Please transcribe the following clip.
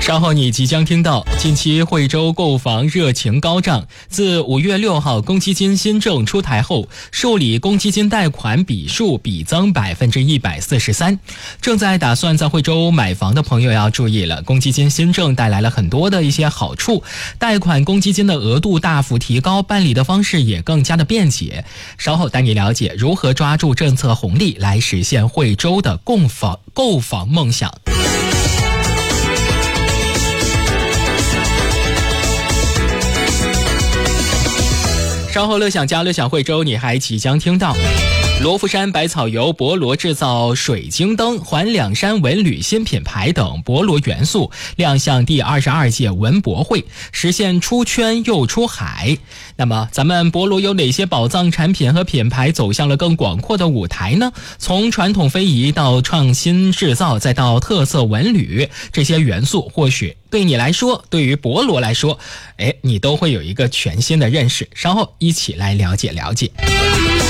稍后你即将听到，近期惠州购房热情高涨。自5月6号公积金新政出台后，受理公积金贷款笔数比增143%。正在打算在惠州买房的朋友要注意了，公积金新政带来了很多的一些好处，贷款公积金的额度大幅提高，办理的方式也更加的便捷。稍后带你了解如何抓住政策红利来实现惠州的购房梦想。稍后乐享家乐享惠州，你还即将听到罗浮山百草油博罗制造水晶灯，环两山文旅新品牌等博罗元素亮相第22届文博会，实现出圈又出海。那么咱们博罗有哪些宝藏产品和品牌走向了更广阔的舞台呢？从传统非遗到创新制造，再到特色文旅，这些元素或许对你来说，对于博罗来说，你都会有一个全新的认识。稍后一起来了解了解。